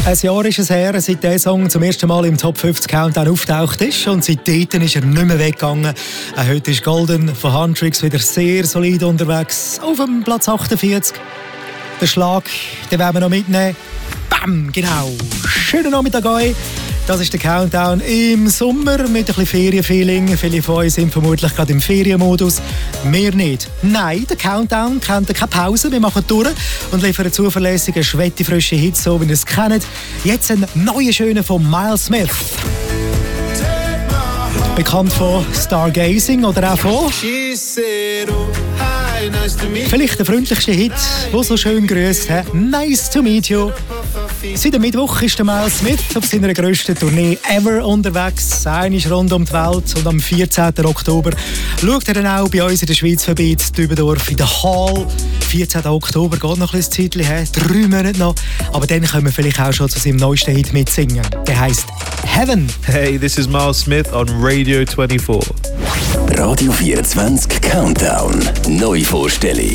Ein Jahr ist es her, seit dieser Song zum ersten Mal im Top 50 Countdown auftaucht ist. Und seitdem ist er nicht mehr weggegangen. Auch heute ist Golden von Huntrix wieder sehr solid unterwegs. Auf dem Platz 48. Der Schlag, den werden wir noch mitnehmen. Bam, genau. Schönen Nachmittag euch. Das ist der Countdown im Sommer mit ein bisschen Ferienfeeling. Viele von euch sind vermutlich gerade im Ferienmodus. Wir nicht. Nein, der Countdown kennt keine Pause. Wir machen durch und liefern zuverlässige, schwettefrische Hits, so wie ihr es kennt. Jetzt ein neuer schöner von Miles Smith. Bekannt von Stargazing oder auch von... Vielleicht der freundlichste Hit, der so schön grüßt. Nice to meet you. Seit dem Mittwoch ist der Miles Smith auf seiner grössten Tournee ever unterwegs. Einmal rund um die Welt. Und am 14. Oktober schaut er dann auch bei uns in der Schweiz vorbei, in Dübendorf, in der Hall. 14. Oktober geht noch ein Zeitchen her, 3 Monate noch. Aber dann können wir vielleicht auch schon zu seinem neuesten Hit mitsingen. Der heisst Heaven. Hey, this is Miles Smith on Radio 24. Radio 24 Countdown. Neuvorstellung.